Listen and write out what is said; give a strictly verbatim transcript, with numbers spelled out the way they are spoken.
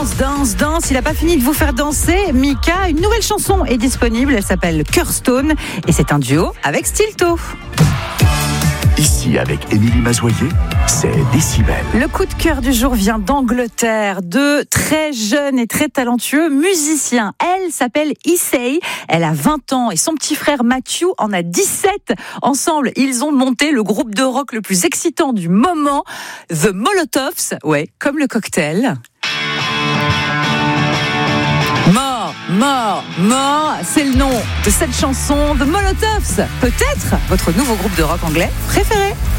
danse, danse, danse. Il n'a pas fini de vous faire danser. Mika, une nouvelle chanson est disponible. Elle s'appelle Curstone et c'est un duo avec Stilto. Ici, avec Émilie Mazoyer, c'est Décibel. Le coup de cœur du jour vient d'Angleterre. Deux très jeunes et très talentueux musiciens. Elle s'appelle Issei. Elle a vingt ans et son petit frère Matthew en a dix-sept. Ensemble, ils ont monté le groupe de rock le plus excitant du moment, The Molotovs. Ouais, comme le cocktail. Mort, mort, mort, c'est le nom de cette chanson, The Molotovs. Peut-être votre nouveau groupe de rock anglais préféré.